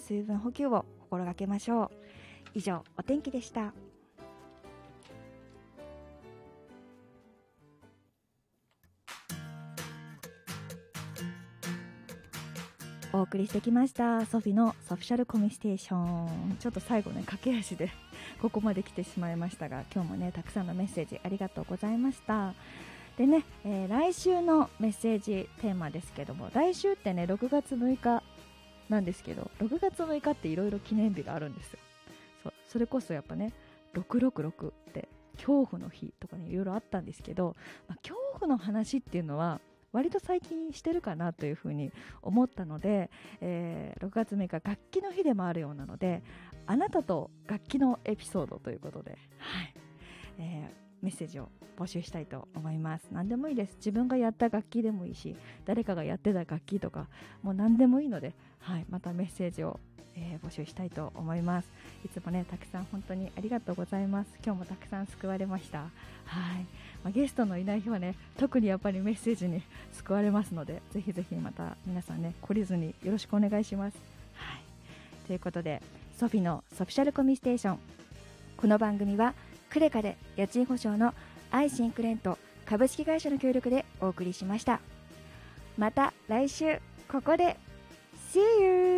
水分補給を心がけましょう。以上、お天気でした。お送りしてきましたソフィのソフィシャルコミステーション。ちょっと最後ね、駆け足でここまで来てしまいましたが、今日もねたくさんのメッセージありがとうございました。でね、来週のメッセージテーマですけども、来週ってね6月6日なんですけど、6月6日っていろいろ記念日があるんですよ。それこそやっぱね666って恐怖の日とかねいろいろあったんですけど、恐怖の話っていうのは割と最近してるかなというふうに思ったので、6月6日楽器の日でもあるようなので、あなたと楽器のエピソードということで、はいメッセージを募集したいと思います。何でもいいです。自分がやった楽器でもいいし、誰かがやってた楽器とかもう何でもいいので、またメッセージを、募集したいと思います。いつもねたくさん本当にありがとうございます。今日もたくさん救われました。ゲストのいない日はね特にやっぱりメッセージに救われますので、ぜひぜひまた皆さんね懲りずによろしくお願いします。ということで、ソフィのソフィシャルコミステーション、この番組はクレカで家賃保証のアイシンクレント株式会社の協力でお送りしました。また来週ここで See you!